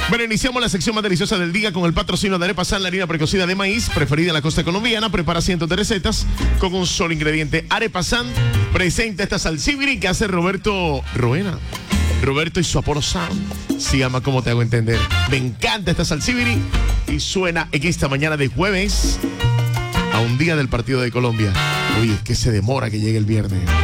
Bueno, iniciamos la sección más deliciosa del día con el patrocinio de Arepa San, la harina precocida de maíz, preferida en la costa colombiana. Prepara cientos de recetas con un solo ingrediente. Arepa San presenta esta salsibiri que hace Roberto Roena. Roberto y su Apolo Sound. Se llama Como Te Hago Entender. Me encanta esta salsibiri y suena en esta mañana de jueves a un día del partido de Colombia. Uy, es que se demora que llegue el viernes.